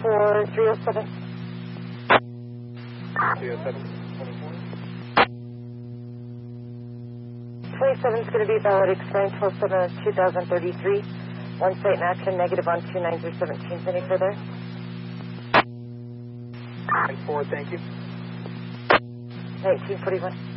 for 307. 307, 27 is going to be valid explain 12/7/2033. One site in action, negative on 29017. Any further? 24, thank you. 1941.